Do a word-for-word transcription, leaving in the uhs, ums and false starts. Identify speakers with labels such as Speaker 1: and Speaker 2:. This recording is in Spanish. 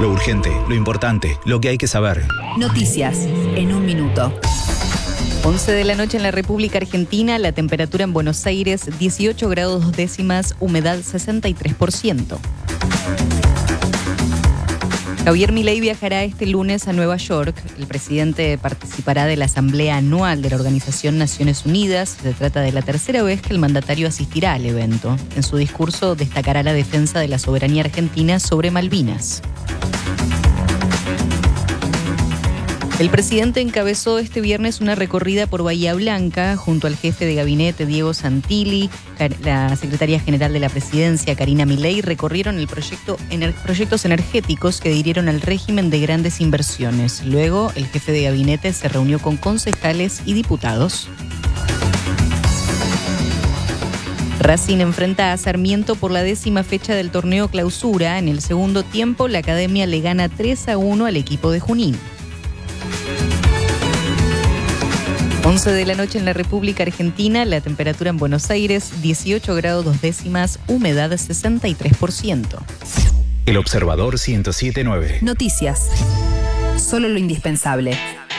Speaker 1: Lo urgente, lo importante, lo que hay que saber.
Speaker 2: Noticias en un minuto.
Speaker 3: once de la noche en la República Argentina, la temperatura en Buenos Aires dieciocho grados dos décimas, humedad sesenta y tres por ciento. Javier Milei viajará este lunes a Nueva York. El presidente participará de la Asamblea Anual de la Organización Naciones Unidas. Se trata de la tercera vez que el mandatario asistirá al evento. En su discurso destacará la defensa de la soberanía argentina sobre Malvinas. El presidente encabezó este viernes una recorrida por Bahía Blanca junto al jefe de gabinete Diego Santilli, la secretaria general de la presidencia Karina Milei recorrieron el proyecto, ener, proyectos energéticos que adhirieron al régimen de grandes inversiones. Luego, el jefe de gabinete se reunió con concejales y diputados. Racing enfrenta a Sarmiento por la décima fecha del torneo Clausura. En el segundo tiempo, la academia le gana tres a uno al equipo de Junín. once de la noche en la República Argentina, la temperatura en Buenos Aires dieciocho grados dos décimas, humedad sesenta y tres por ciento.
Speaker 1: El Observador ciento siete punto nueve.
Speaker 2: Noticias. Solo lo indispensable.